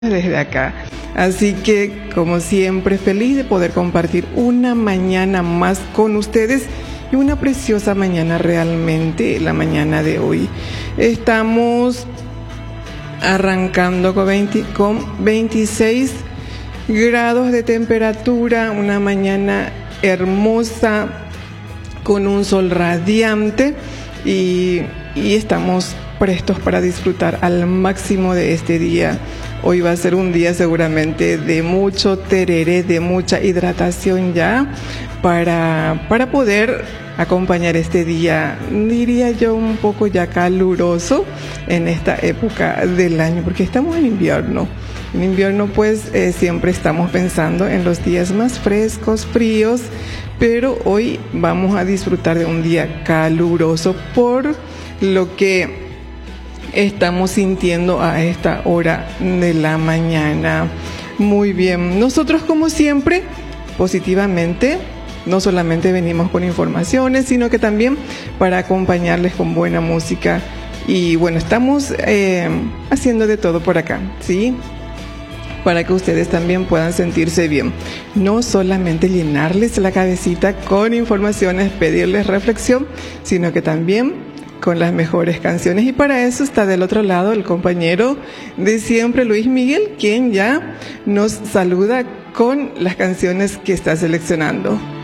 desde acá. Así que, como siempre, feliz de poder compartir una mañana más con ustedes y una preciosa mañana realmente, la mañana de hoy. Estamos arrancando con 26 grados de temperatura, una mañana hermosa con un sol radiante y estamos prestos para disfrutar al máximo de este día. Hoy va a ser un día seguramente de mucho tereré, de mucha hidratación ya para poder acompañar este día, diría yo, un poco ya caluroso en esta época del año, porque estamos en invierno. En invierno pues siempre estamos pensando en los días más frescos, fríos, pero hoy vamos a disfrutar de un día caluroso por lo que estamos sintiendo a esta hora de la mañana. Muy bien, nosotros como siempre, positivamente, no solamente venimos con informaciones, sino que también para acompañarles con buena música. Y bueno, estamos haciendo de todo por acá, ¿sí? Para que ustedes también puedan sentirse bien. No solamente llenarles la cabecita con informaciones, pedirles reflexión, sino que también con las mejores canciones. Y para eso está del otro lado el compañero de siempre, Luis Miguel, quien ya nos saluda con las canciones que está seleccionando.